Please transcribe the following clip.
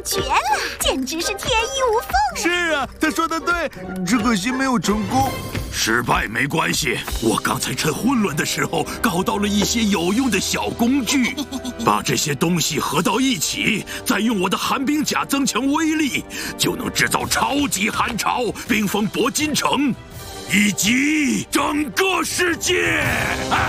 绝了，简直是天衣无缝啊！ 是啊，他说的对，只可惜没有成功。 失败没关系，我刚才趁混乱的时候搞到了一些有用的小工具，把这些东西合到一起，再用我的寒冰甲增强威力，就能制造超级寒潮，冰封铂金城，以及整个世界。